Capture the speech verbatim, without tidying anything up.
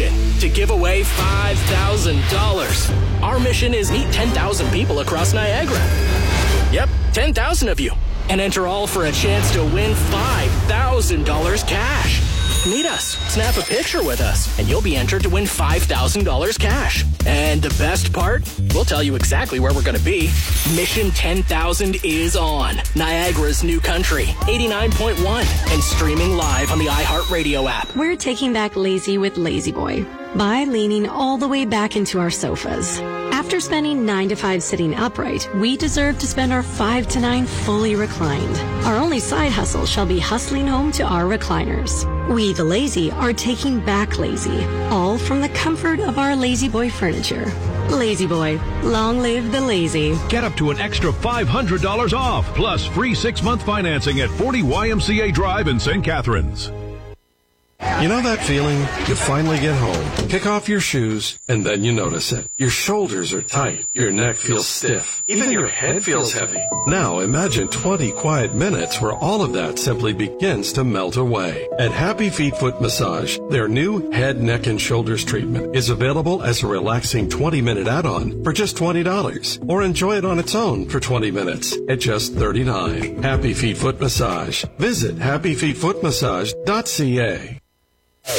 mission to give away five thousand dollars. Our mission is meet ten thousand people across Niagara. Yep, ten thousand of you. And enter all for a chance to win five thousand dollars cash. Meet us, snap a picture with us, and you'll be entered to win five thousand dollars cash. And the best part? We'll tell you exactly where we're going to be. Mission ten thousand is on Niagara's new country, eighty-nine point one, and streaming live on the iHeartRadio app. We're taking back lazy with Lazy Boy by leaning all the way back into our sofas. After spending nine to five sitting upright, we deserve to spend our five to nine fully reclined. Our only side hustle shall be hustling home to our recliners. We, the lazy, are taking back lazy, all from the comfort of our Lazy Boy furniture. Lazy Boy, long live the lazy. Get up to an extra five hundred dollars off, plus free six-month financing at forty Y M C A Drive in Saint Catharines. You know that feeling? You finally get home, kick off your shoes, and then you notice it. Your shoulders are tight, your neck feels stiff, even your head feels heavy. Now imagine twenty quiet minutes where all of that simply begins to melt away. At Happy Feet Foot Massage, their new head, neck, and shoulders treatment is available as a relaxing twenty-minute add-on for just twenty dollars, or enjoy it on its own for twenty minutes at just thirty-nine dollars. Happy Feet Foot Massage. Visit happy feet foot massage dot c a.